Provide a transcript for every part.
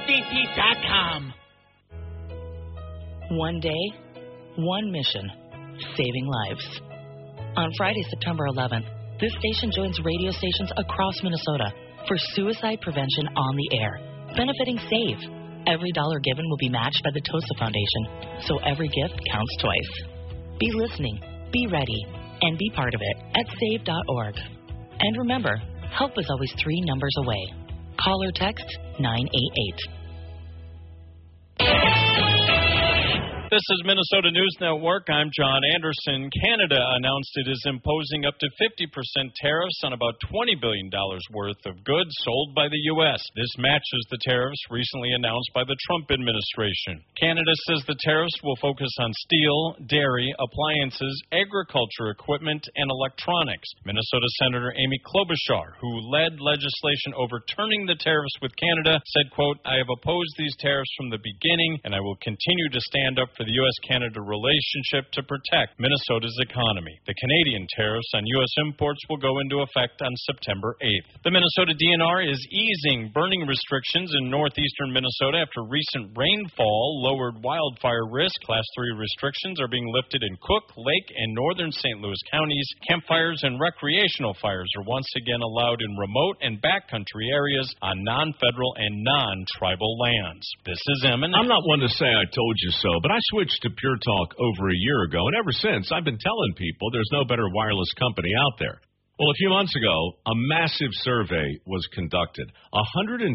SafetyPete.com. One day, one mission, saving lives. On Friday, September 11th, this station joins radio stations across Minnesota for suicide prevention on the air, benefiting SAVE. Every dollar given will be matched by the TOSA Foundation, so every gift counts twice. Be listening, be ready, and be part of it at save.org. And remember, help is always 3 numbers away. Call or text 988. This is Minnesota News Network. I'm John Anderson. Canada announced it is imposing up to 50% tariffs on about $20 billion worth of goods sold by the U.S. This matches the tariffs recently announced by the Trump administration. Canada says the tariffs will focus on steel, dairy, appliances, agriculture equipment, and electronics. Minnesota Senator Amy Klobuchar, who led legislation overturning the tariffs with Canada, said, quote, "I have opposed these tariffs from the beginning, and I will continue to stand up for the U.S.-Canada relationship to protect Minnesota's economy. The Canadian tariffs on U.S. imports will go into effect on September 8th. The Minnesota DNR is easing burning restrictions in northeastern Minnesota after recent rainfall lowered wildfire risk. Class 3 restrictions are being lifted in Cook, Lake, and northern St. Louis counties. Campfires and recreational fires are once again allowed in remote and backcountry areas on non-federal and non-tribal lands. This is Emmon. I'm not one to say I told you so, but I switched to Pure Talk over a year ago, and ever since, I've been telling people there's no better wireless company out there. Well, a few months ago, a massive survey was conducted. 123,000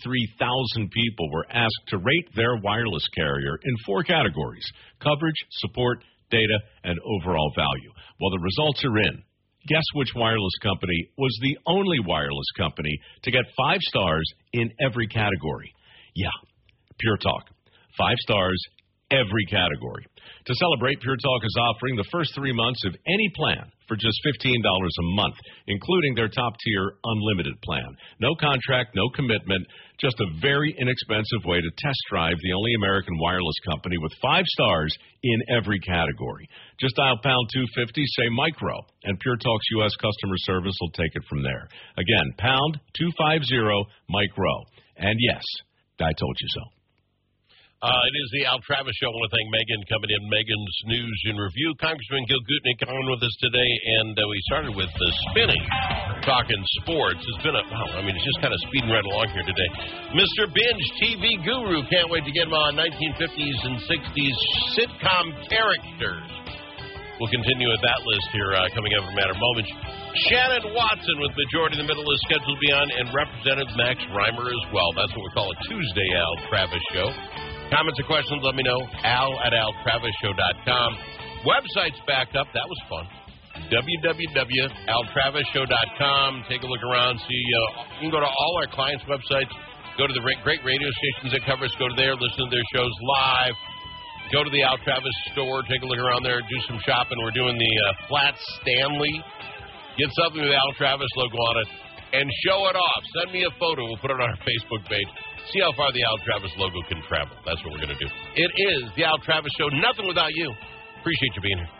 people were asked to rate their wireless carrier in 4 categories: coverage, support, data, and overall value. Well, the results are in. Guess which wireless company was the only wireless company to get 5 stars in every category? Yeah, Pure Talk. 5 stars, every category. To celebrate, Pure Talk is offering the first 3 months of any plan for just $15 a month, including their top-tier unlimited plan. No contract, no commitment, just a very inexpensive way to test drive the only American wireless company with 5 stars in every category. Just dial pound 250, say micro, and Pure Talk's U.S. customer service will take it from there. Again, pound 250 micro. And yes, I told you so. It is the Al Travis Show. I want to thank Megan coming in. Megan's News in Review. Congressman Gil Gutnick on with us today, and we started with the spinning, talking sports. It's been it's just kind of speeding right along here today. Mr. Binge, TV guru. Can't wait to get him on 1950s and 60s sitcom characters. We'll continue with that list here coming up in a matter of moments. Shannon Watson with Majority in the Middle is scheduled to be on, and Representative Max Reimer as well. That's what we call a Tuesday Al Travis Show. Comments or questions, let me know. al@altravisshow.com. Website's back up. That was fun. www.altravisshow.com. Take a look around. See, you can go to all our clients' websites. Go to the great radio stations that cover us. Go to there. Listen to their shows live. Go to the Al Travis store. Take a look around there. Do some shopping. We're doing the Flat Stanley. Get something with the Al Travis logo on it. And show it off. Send me a photo. We'll put it on our Facebook page. See how far the Al Travis logo can travel. That's what we're going to do. It is the Al Travis Show. Nothing without you. Appreciate you being here.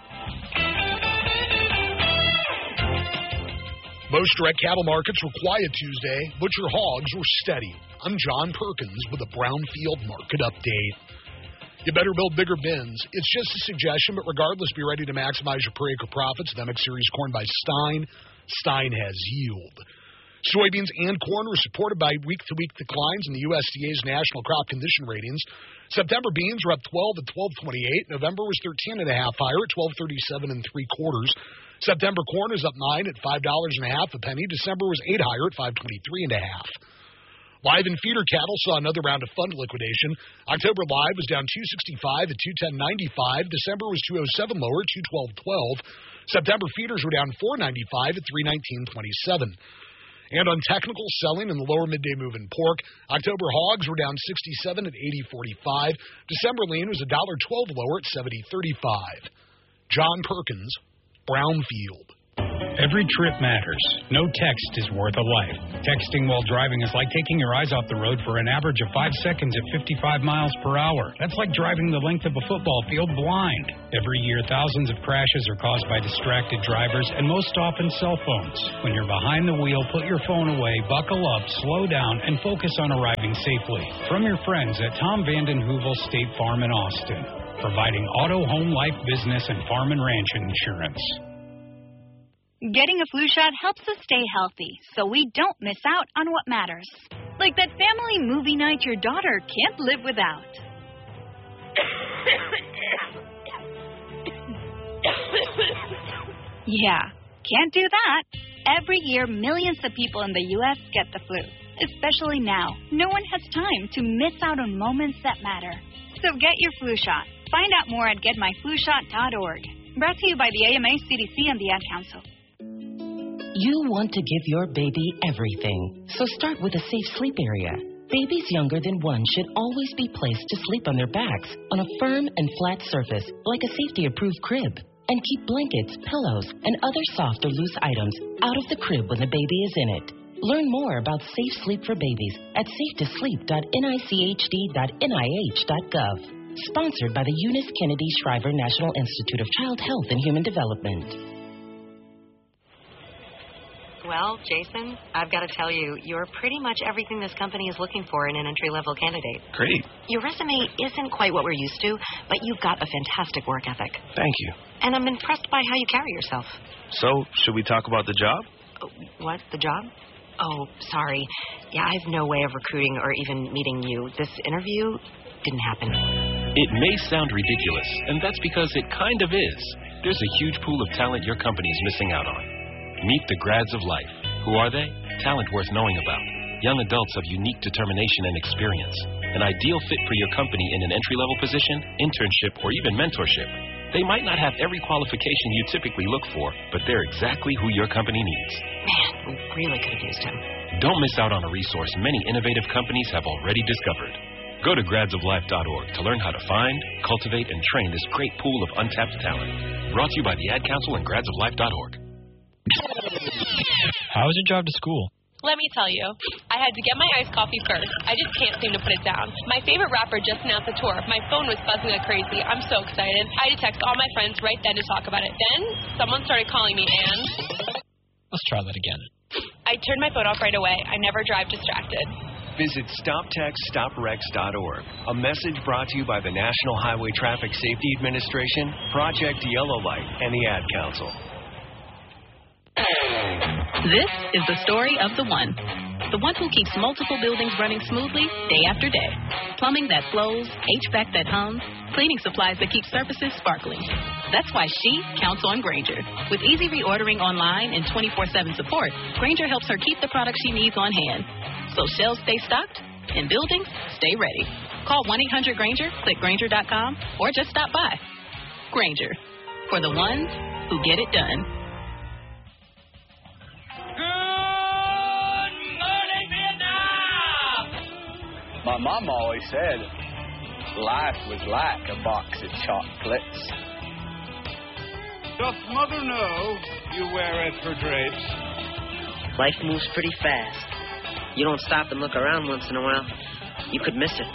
Most direct cattle markets were quiet Tuesday. Butcher hogs were steady. I'm John Perkins with a Brownfield Market Update. You better build bigger bins. It's just a suggestion, but regardless, be ready to maximize your per acre profits. The MX Series corn by Stein. Stein has yield. Soybeans and corn were supported by week-to-week declines in the USDA's national crop condition ratings. September beans were up 12 at 12.28. November was 13.5 higher at 12.37 3/4. September corn is up 9 at $5.50 a penny. December was 8 higher at 5.23.5. Live and feeder cattle saw another round of fund liquidation. October live was down 265 at 210.95. December was 207 lower at 212.12. September feeders were down 495 at 319.27. And on technical selling in the lower midday move in pork, October hogs were down 67 at 80.45. December lean was $1.12 lower at 70.35. John Perkins, Brownfield. Every trip matters. No text is worth a life. Texting while driving is like taking your eyes off the road for an average of 5 seconds at 55 miles per hour. That's like driving the length of a football field blind. Every year, thousands of crashes are caused by distracted drivers, and most often cell phones. When you're behind the wheel, put your phone away, buckle up, slow down, and focus on arriving safely. From your friends at Tom Vanden Heuvel State Farm in Austin, providing auto, home, life, business, and farm and ranch insurance. Getting a flu shot helps us stay healthy, so we don't miss out on what matters. Like that family movie night your daughter can't live without. Yeah, can't do that. Every year, millions of people in the U.S. get the flu. Especially now, no one has time to miss out on moments that matter. So get your flu shot. Find out more at getmyflushot.org. Brought to you by the AMA, CDC, and the Ad Council. You want to give your baby everything, so start with a safe sleep area. Babies younger than 1 should always be placed to sleep on their backs on a firm and flat surface like a safety-approved crib. And keep blankets, pillows, and other soft or loose items out of the crib when the baby is in it. Learn more about safe sleep for babies at safetosleep.nichd.nih.gov. Sponsored by the Eunice Kennedy Shriver National Institute of Child Health and Human Development. Well, Jason, I've got to tell you, you're pretty much everything this company is looking for in an entry-level candidate. Great. Your resume isn't quite what we're used to, but you've got a fantastic work ethic. Thank you. And I'm impressed by how you carry yourself. So, should we talk about the job? What? The job? Oh, sorry. Yeah, I have no way of recruiting or even meeting you. This interview didn't happen. It may sound ridiculous, and that's because it kind of is. There's a huge pool of talent your company is missing out on. Meet the grads of life. Who are they? Talent worth knowing about. Young adults of unique determination and experience. An ideal fit for your company in an entry-level position, internship, or even mentorship. They might not have every qualification you typically look for, but they're exactly who your company needs. Man, we really could have used him. Don't miss out on a resource many innovative companies have already discovered. Go to gradsoflife.org to learn how to find, cultivate, and train this great pool of untapped talent. Brought to you by the Ad Council and gradsoflife.org. How was your job to school? Let me tell you, I had to get my iced coffee first. I just can't seem to put it down. My favorite rapper just announced a tour. My phone was buzzing like crazy. I'm so excited. I had to text all my friends right then to talk about it. Then, someone started calling me, and... Let's try that again. I turned my phone off right away. I never drive distracted. Visit StopTextStopWrecks.org. A message brought to you by the National Highway Traffic Safety Administration, Project Yellow Light, and the Ad Council. This is the story of the one who keeps multiple buildings running smoothly day after day. Plumbing that flows, HVAC that hums, cleaning supplies that keep surfaces sparkling. That's why she counts on Grainger. With easy reordering online and 24/7 support, Grainger helps her keep the products she needs on hand. So shelves stay stocked and buildings stay ready. Call 1-800-GRAINGER, click Grainger.com, or just stop by. Grainger, for the ones who get it done. My mom always said life was like a box of chocolates. Doth mother know you wear it for drapes? Life moves pretty fast. You don't stop and look around once in a while, you could miss it.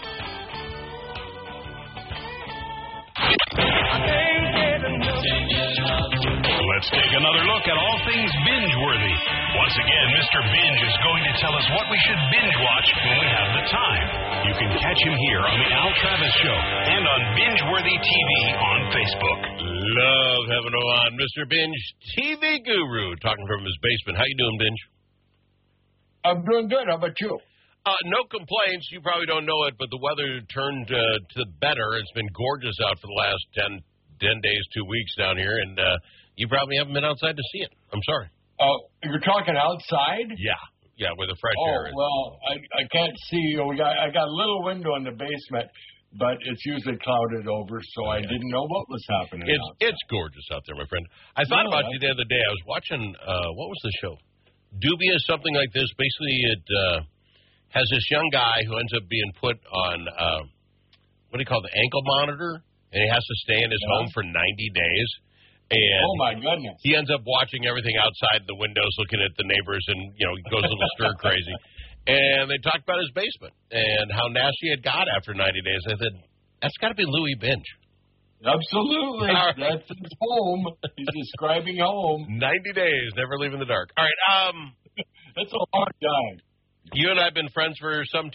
Let's take another look at all things binge-worthy. Once again, Mr. Binge is going to tell us what we should binge-watch when we have the time. You can catch him here on The Al Travis Show and on Binge-Worthy TV on Facebook. Love having him on, Mr. Binge, TV guru, talking from his basement. How you doing, Binge? I'm doing good. How about you? No complaints. You probably don't know it, but the weather turned to the better. It's been gorgeous out for the last 10 days, 2 weeks down here, and you probably haven't been outside to see it. I'm sorry. You're talking outside? Yeah, where the fresh air is. Well, I can't see. I got a little window in the basement, but it's usually clouded over, so I didn't know what was happening. It's gorgeous out there, my friend. I thought about you the other day. I was watching, what was the show? Dubious, something like this. Basically, it has this young guy who ends up being put on, what do you call it, the ankle monitor, and he has to stay in his home for 90 days. And oh, my goodness. He ends up watching everything outside the windows, looking at the neighbors, and, goes a little stir crazy. And they talked about his basement and how nasty it got after 90 days. I said, that's got to be Louis Binge. Absolutely. Right. That's his home. He's describing home. 90 days, never leaving the dark. All right. That's a long time. You and I have been friends for some time.